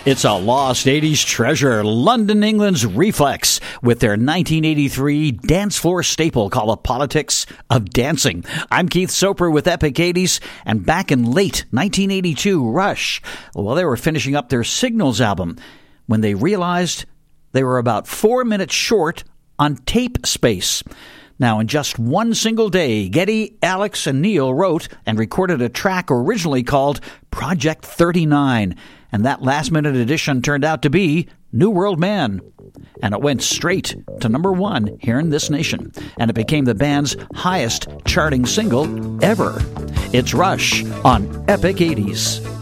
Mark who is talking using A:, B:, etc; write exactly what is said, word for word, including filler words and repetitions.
A: It's a lost eighties treasure, London, England's Reflex, with their nineteen eighty-three dance floor staple called The Politics of Dancing. I'm Keith Soper with Epic eighties, and back in late nineteen eighty-two, Rush, well, they were finishing up their Signals album when they realized they were about four minutes short on tape space. Now, in just one single day, Geddy, Alex, and Neil wrote and recorded a track originally called Project thirty-nine, and that last-minute edition turned out to be New World Man. And it went straight to number one here in this nation, and it became the band's highest charting single ever. It's Rush on Epic eighties.